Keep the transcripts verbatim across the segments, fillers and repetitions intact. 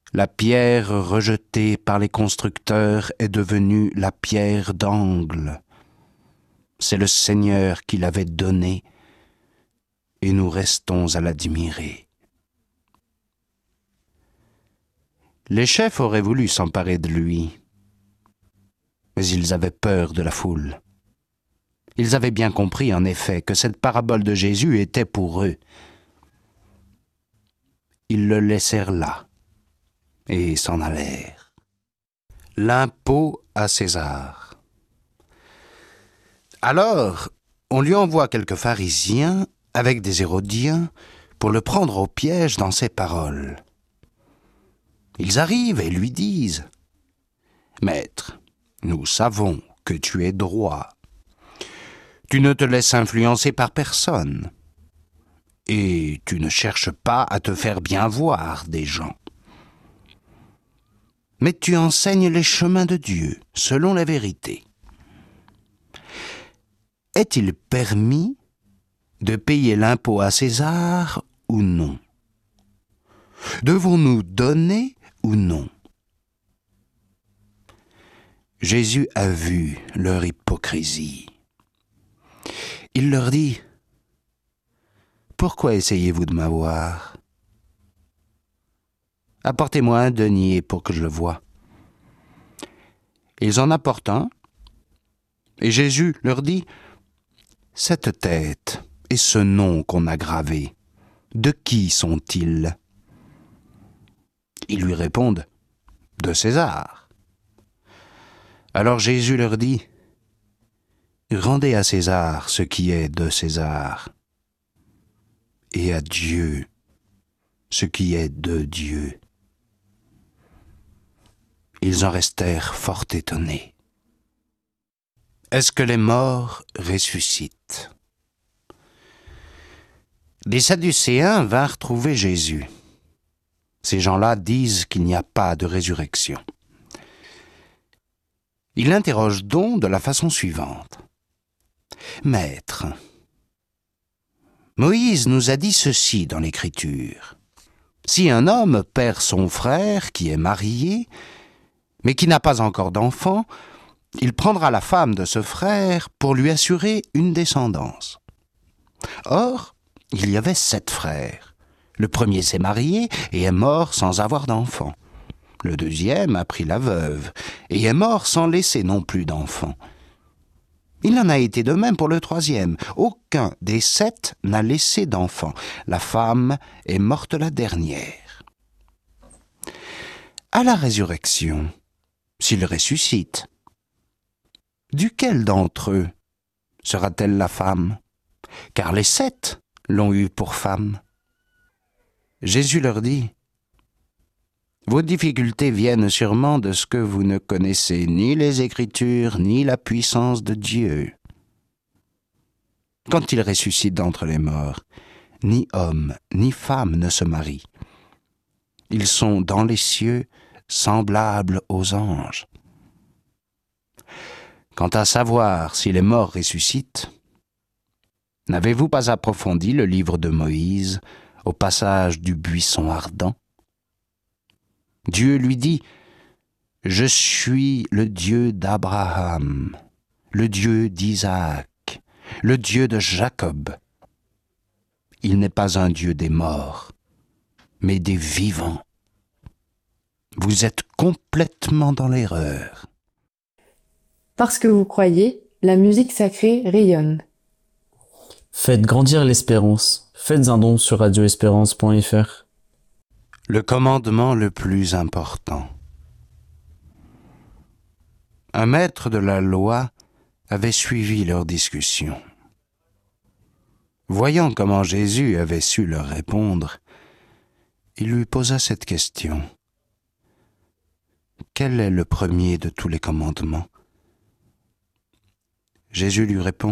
La pierre rejetée par les constructeurs est devenue la pierre d'angle. C'est le Seigneur qui l'avait donnée et nous restons à l'admirer. Les chefs auraient voulu s'emparer de lui, mais ils avaient peur de la foule. Ils avaient bien compris, en effet, que cette parabole de Jésus était pour eux. Ils le laissèrent là et s'en allèrent. L'impôt à César. Alors, on lui envoie quelques pharisiens avec des hérodiens pour le prendre au piège dans ses paroles. Ils arrivent et lui disent « Maître, nous savons que tu es droit. Tu ne te laisses influencer par personne et tu ne cherches pas à te faire bien voir des gens. Mais tu enseignes les chemins de Dieu selon la vérité. Est-il permis de payer l'impôt à César ou non? Devons-nous donner ou non? » Jésus a vu leur hypocrisie. Il leur dit « Pourquoi essayez-vous de m'avoir? Apportez-moi un denier pour que je le voie. » Ils en apportent un, et Jésus leur dit « Cette tête et ce nom qu'on a gravé, de qui sont-ils? » Ils lui répondent « De César. » Alors Jésus leur dit « Rendez à César ce qui est de César, et à Dieu ce qui est de Dieu. » Ils en restèrent fort étonnés. Est-ce que les morts ressuscitent? Les Sadducéens vinrent trouver Jésus. Ces gens-là disent qu'il n'y a pas de résurrection. Ils l'interrogent donc de la façon suivante. « Maître, Moïse nous a dit ceci dans l'Écriture. Si un homme perd son frère qui est marié, mais qui n'a pas encore d'enfant, il prendra la femme de ce frère pour lui assurer une descendance. Or, il y avait sept frères. Le premier s'est marié et est mort sans avoir d'enfant. Le deuxième a pris la veuve et est mort sans laisser non plus d'enfant. Il en a été de même pour le troisième. Aucun des sept n'a laissé d'enfant. La femme est morte la dernière. À la résurrection, s'il ressuscite, duquel d'entre eux sera-t-elle la femme? Car les sept l'ont eue pour femme. » Jésus leur dit « Vos difficultés viennent sûrement de ce que vous ne connaissez ni les Écritures, ni la puissance de Dieu. Quand il ressuscite d'entre les morts, ni homme, ni femme ne se marient. Ils sont dans les cieux semblables aux anges. Quant à savoir si les morts ressuscitent, n'avez-vous pas approfondi le livre de Moïse au passage du buisson ardent? Dieu lui dit « Je suis le Dieu d'Abraham, le Dieu d'Isaac, le Dieu de Jacob. » Il n'est pas un Dieu des morts, mais des vivants. Vous êtes complètement dans l'erreur. Parce que vous croyez, la musique sacrée rayonne. Faites grandir l'espérance. Faites un don sur radio espérance point f r. Le commandement le plus important. Un maître de la loi avait suivi leur discussion. Voyant comment Jésus avait su leur répondre, il lui posa cette question. « Quel est le premier de tous les commandements ?» Jésus lui répond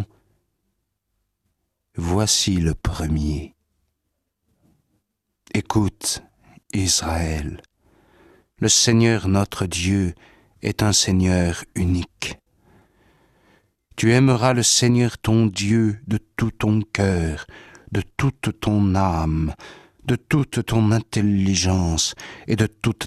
« Voici le premier. Écoute, Israël, le Seigneur notre Dieu est un Seigneur unique. Tu aimeras le Seigneur ton Dieu de tout ton cœur, de toute ton âme, de toute ton intelligence et de toute